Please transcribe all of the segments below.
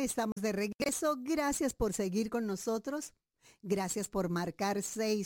estamos de regreso. Gracias por seguir con nosotros. Gracias por marcar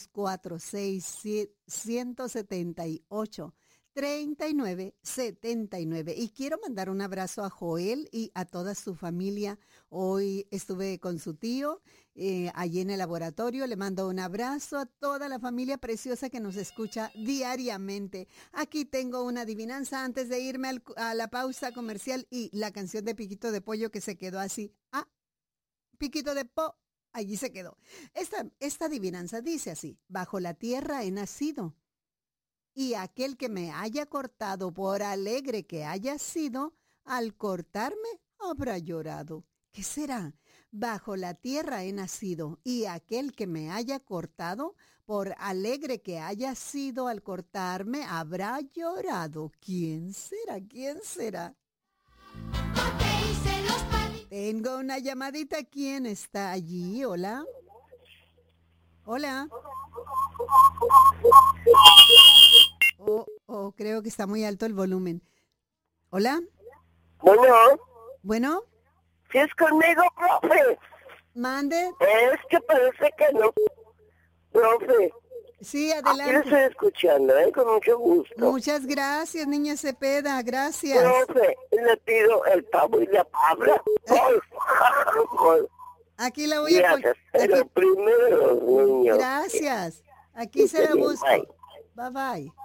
646-178-3979. Y quiero mandar un abrazo a Joel y a toda su familia. Hoy estuve con su tío allí en el laboratorio. Le mando un abrazo a toda la familia preciosa que nos escucha diariamente. Aquí tengo una adivinanza antes de irme a la pausa comercial y la canción de Piquito de Pollo que se quedó así. Ah, Piquito de Po. Allí se quedó. Esta adivinanza dice así: bajo la tierra he nacido, y aquel que me haya cortado, por alegre que haya sido, al cortarme habrá llorado. ¿Qué será? Bajo la tierra he nacido, y aquel que me haya cortado, por alegre que haya sido, al cortarme habrá llorado. ¿Quién será? ¿Quién será? Tengo una llamadita. ¿Quién está allí? Hola. Hola. Creo que está muy alto el volumen. Hola. Bueno, Bueno, si es conmigo, profe. mande. Es que parece que no, profe. Sí, Aquí lo adelante. estoy escuchando, con mucho gusto. Muchas gracias, niña Cepeda. Gracias. Profe, le pido el pavo y la palabra, por favor. Aquí la voy a Gracias, poner. pero primero los niños. Gracias. Aquí se la busco. Bye bye.